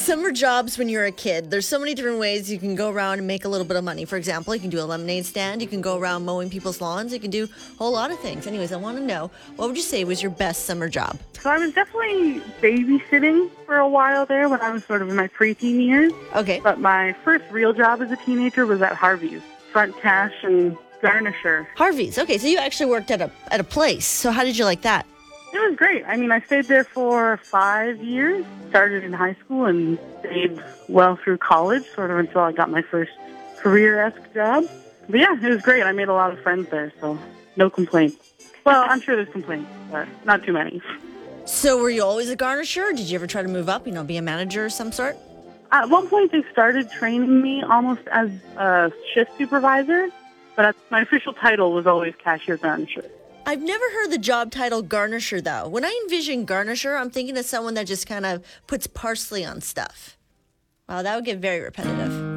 summer jobs when you're a kid. There's so many different ways you can go around and make a little bit of money. For example, you can do a lemonade stand. You can go around mowing people's lawns. You can do a whole lot of things. Anyways, I want to know, what would you say was your best summer job? So I was definitely babysitting for a while there when I was sort of in my preteen years. Okay. But my first real job as a teenager was at Harvey's, front cash and garnisher. Harvey's. Okay, so you actually worked at a place. So how did you like that? It was great. I mean, I stayed there for 5 years, started in high school and stayed well through college, sort of until I got my first career-esque job. But yeah, it was great. I made a lot of friends there, so no complaints. Well, I'm sure there's complaints, but not too many. So were you always a garnisher? Or did you ever try to move up, be a manager of some sort? At one point, they started training me almost as a shift supervisor, but my official title was always cashier garnisher. I've never heard the job title garnisher, though. When I envision garnisher, I'm thinking of someone that just kind of puts parsley on stuff. Wow, that would get very repetitive.